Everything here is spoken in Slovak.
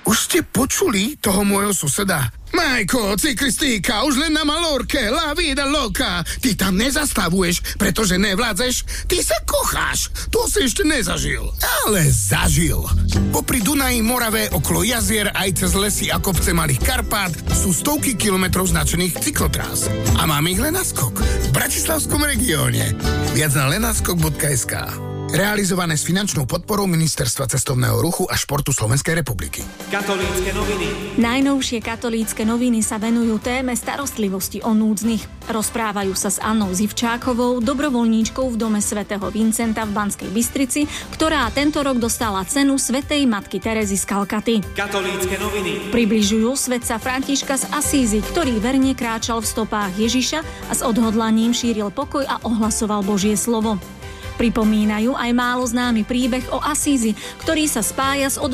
Už ste počuli toho môjho suseda? Majko, cyklistika, už len na Malorke, la vida loca. Ty tam nezastavuješ, pretože nevládzeš. Ty sa kocháš. To si ešte nezažil. Ale zažil. Popri Dunaji, Morave, okolo jazier, aj cez lesy a kopce Malých Karpát sú stovky kilometrov značených cyklotrás. A mám ich len na skok. V bratislavskom regióne. Viac na lenaskok.sk. Realizované s finančnou podporou Ministerstva cestovného ruchu a športu Slovenskej republiky. Katolícke noviny. Najnovšie katolícke noviny sa venujú téme starostlivosti o núdznych. Rozprávajú sa s Annou Zivčákovou, dobrovoľníčkou v dome svätého Vincenta v Banskej Bystrici, ktorá tento rok dostala cenu svätej matky Terezy z Kalkaty. Katolícke noviny. Približujú svätca Františka z Asízy, ktorý verne kráčal v stopách Ježiša a s odhodlaním šíril pokoj a ohlasoval Božie slovo. Pripomínajú aj málo známy príbeh o Asízi, ktorý sa spája s